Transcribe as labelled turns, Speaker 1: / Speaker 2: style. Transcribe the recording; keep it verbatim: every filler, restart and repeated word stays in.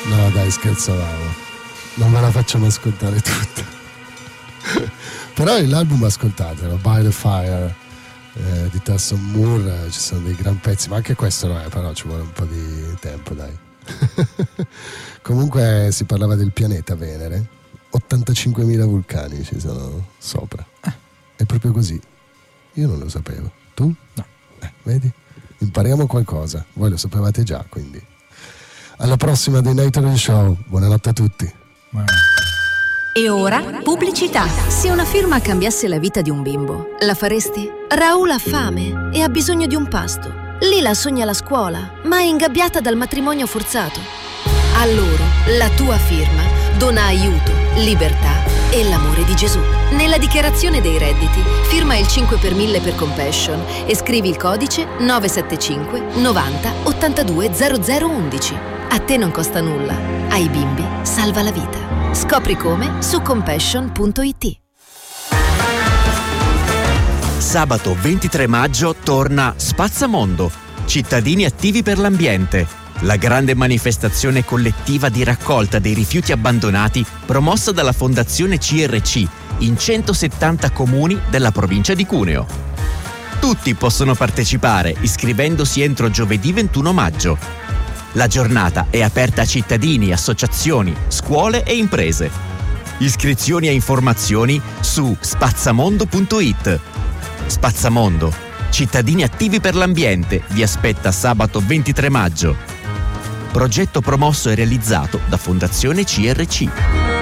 Speaker 1: No dai, scherzavamo, non ve la facciamo ascoltare tutta. Però l'album ascoltatelo, By the Fire eh, di Thurston Moore, ci sono dei gran pezzi, ma anche questo no è, però ci vuole un po' di tempo, dai. Comunque si parlava del pianeta Venere, ottantacinquemila vulcani ci sono sopra. Eh. È proprio così, io non lo sapevo, tu?
Speaker 2: No.
Speaker 1: Eh, vedi? Impariamo qualcosa, voi lo sapevate già, quindi alla prossima The Night of the Show, buonanotte a tutti.
Speaker 2: Wow.
Speaker 3: E ora pubblicità. Se una firma cambiasse la vita di un bimbo, la faresti? Raul ha fame e ha bisogno di un pasto. Lila sogna la scuola, ma è ingabbiata dal matrimonio forzato. A loro la tua firma dona aiuto, libertà e l'amore di Gesù. Nella dichiarazione dei redditi firma il cinque per mille per Compassion e scrivi il codice nove sette cinque novanta ottantadue zero zero undici. A te non costa nulla, ai bimbi salva la vita. Scopri come su compassion punto it.
Speaker 4: Sabato ventitré maggio torna Spazzamondo, cittadini attivi per l'ambiente, la grande manifestazione collettiva di raccolta dei rifiuti abbandonati promossa dalla Fondazione C R C in centosettanta comuni della provincia di Cuneo. Tutti possono partecipare iscrivendosi entro giovedì ventuno maggio. La giornata è aperta a cittadini, associazioni, scuole e imprese. Iscrizioni e informazioni su spazzamondo punto it. Spazzamondo, cittadini attivi per l'ambiente, vi aspetta sabato ventitré maggio. Progetto promosso e realizzato da Fondazione C R C.